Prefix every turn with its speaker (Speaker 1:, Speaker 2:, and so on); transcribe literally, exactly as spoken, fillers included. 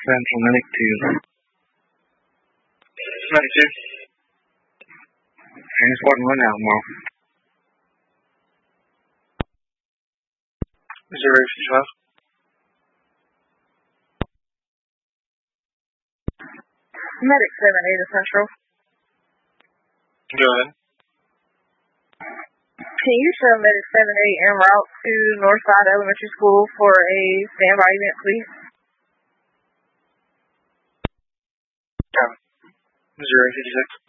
Speaker 1: Central Medic two. Medic two. And it's one one now, Mark. Zero fifty-five.
Speaker 2: Medic seven eight to Central.
Speaker 1: Go ahead.
Speaker 2: Can you show Medic seven eight en route to Northside Elementary School for a standby event, please?
Speaker 1: Zero fifty-six.